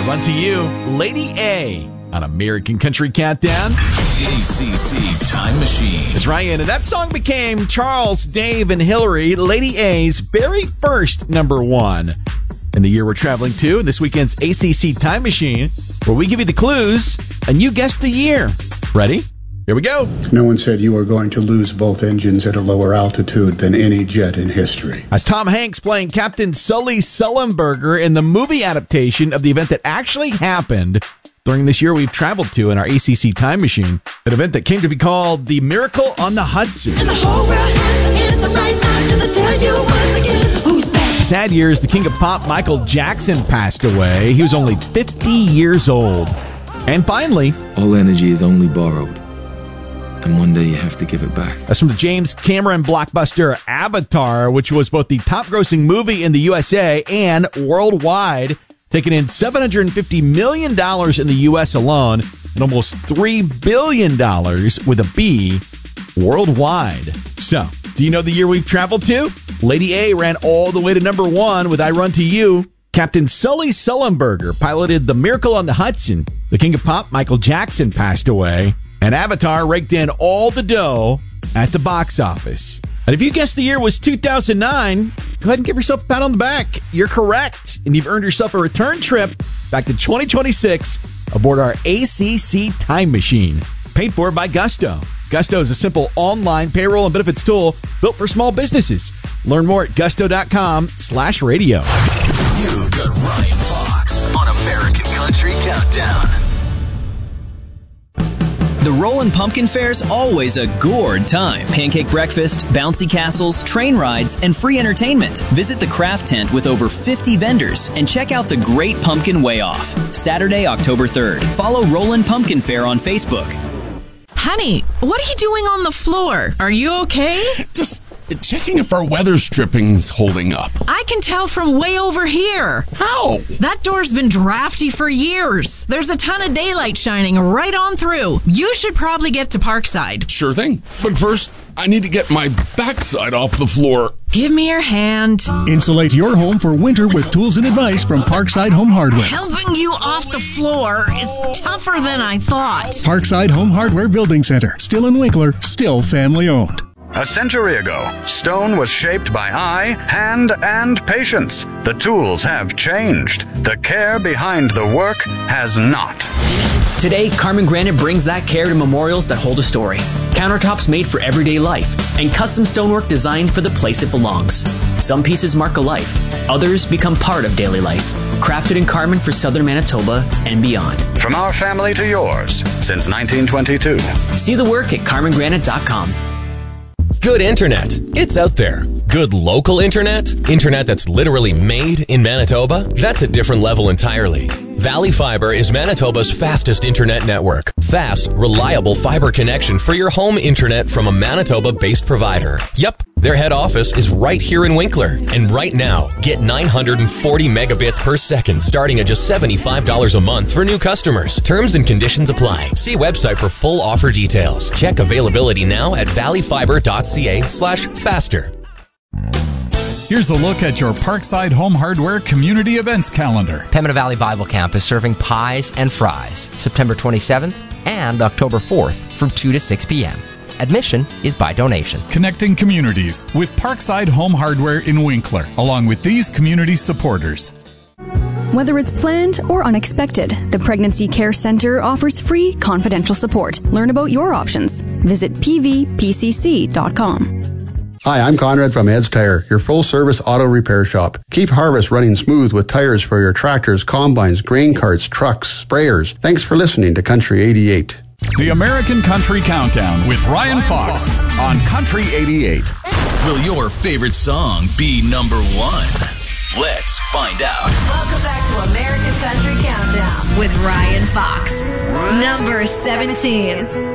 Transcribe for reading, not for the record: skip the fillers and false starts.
Run to You, Lady A on American Country Countdown. ACC Time Machine. It's Ryan, and that song became Charles, Dave, and Hillary, Lady A's very first number one in the year we're traveling to, this weekend's ACC Time Machine, where we give you the clues and you guess the year. Ready? Here we go. No one said you were going to lose both engines at a lower altitude than any jet in history. As Tom Hanks playing Captain Sully Sullenberger in the movie adaptation of the event that actually happened during this year we've traveled to in our ACC Time Machine, an event that came to be called the Miracle on the Hudson. And the whole world has to answer right now to tell you once again who's back. Sad years, the king of pop, Michael Jackson, passed away. He was only 50 years old. And finally, all energy is only borrowed, and one day you have to give it back. That's from the James Cameron blockbuster Avatar, which was both the top-grossing movie in the USA and worldwide, taking in $750 million in the U.S. alone and almost $3 billion with a B worldwide. So, do you know the year we've traveled to? Lady A ran all the way to number one with I Run to You. Captain Sully Sullenberger piloted the Miracle on the Hudson. The king of pop, Michael Jackson, passed away. And Avatar raked in all the dough at the box office. And if you guessed the year was 2009, go ahead and give yourself a pat on the back. You're correct. And you've earned yourself a return trip back to 2026 aboard our ACC Time Machine. Paid for by Gusto. Gusto is a simple online payroll and benefits tool built for small businesses. Learn more at gusto.com/radio. You've got Ryan Fox on American Country Countdown. The Rollin' Pumpkin Fair's always a gourd time. Pancake breakfast, bouncy castles, train rides, and free entertainment. Visit the craft tent with over 50 vendors and check out the Great Pumpkin Way Off. Saturday, October 3rd. Follow Rollin' Pumpkin Fair on Facebook. Honey, what are you doing on the floor? Are you okay? Just checking if our weather stripping's holding up. I can tell from way over here. How? That door's been drafty for years. There's a ton of daylight shining right on through. You should probably get to Parkside. Sure thing. But first, I need to get my backside off the floor. Give me your hand. Insulate your home for winter with tools and advice from Parkside Home Hardware. Helping you off the floor is tougher than I thought. Parkside Home Hardware Building Center. Still in Winkler, still family owned. A century ago, stone was shaped by eye, hand, and patience. The tools have changed. The care behind the work has not. Today, Carmen Granite brings that care to memorials that hold a story. Countertops made for everyday life, and custom stonework designed for the place it belongs. Some pieces mark a life. Others become part of daily life. Crafted in Carmen for Southern Manitoba and beyond. From our family to yours, since 1922. See the work at CarmenGranite.com. Good internet. It's out there. Good local internet? Internet that's literally made in Manitoba? That's a different level entirely. Valley Fiber is Manitoba's fastest internet network. Fast, reliable fiber connection for your home internet from a Manitoba-based provider. Yep, their head office is right here in Winkler. And right now, get 940 megabits per second starting at just $75 a month for new customers. Terms and conditions apply. See website for full offer details. Check availability now at valleyfiber.ca/faster. Here's a look at your Parkside Home Hardware community events calendar. Pembina Valley Bible Camp is serving pies and fries September 27th and October 4th from 2 to 6 p.m. Admission is by donation. Connecting communities with Parkside Home Hardware in Winkler, along with these community supporters. Whether it's planned or unexpected, the Pregnancy Care Center offers free, confidential support. Learn about your options. Visit pvpcc.com. Hi, I'm Conrad from Ed's Tire, your full-service auto repair shop. Keep harvest running smooth with tires for your tractors, combines, grain carts, trucks, sprayers. Thanks for listening to Country 88. The American Country Countdown with Ryan Fox on Country 88. Will your favorite song be number one? Let's find out. Welcome back to American Country Countdown with Ryan Fox. Number 17.